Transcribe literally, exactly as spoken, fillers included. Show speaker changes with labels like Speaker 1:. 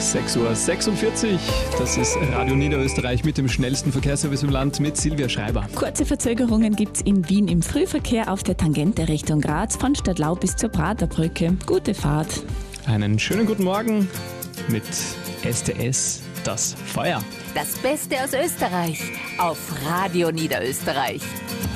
Speaker 1: sechs Uhr sechsundvierzig. Das ist Radio Niederösterreich mit dem schnellsten Verkehrsservice im Land mit Silvia Schreiber.
Speaker 2: Kurze Verzögerungen gibt es in Wien im Frühverkehr auf der Tangente Richtung Graz von Stadtlau bis zur Praterbrücke. Gute Fahrt.
Speaker 1: Einen schönen guten Morgen mit S T S, das Feuer.
Speaker 3: Das Beste aus Österreich auf Radio Niederösterreich.